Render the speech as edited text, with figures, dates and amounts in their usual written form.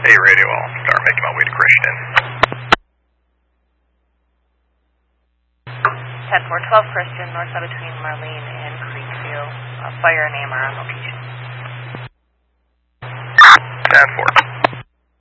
Hey, radio, I'll start making my way to Christian. 10-4-12 Christian, north side between Marlene and Creekview. Fire and AMR on location. 10-4.